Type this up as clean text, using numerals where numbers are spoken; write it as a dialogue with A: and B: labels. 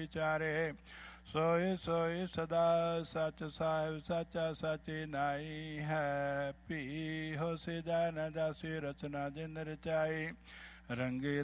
A: ਵਿਚਾਰੇ। सोई सोई सदा सच साहिब साचा साची नाई है। पी हो सिदा न दासी रचना जिन रचाई। रंगी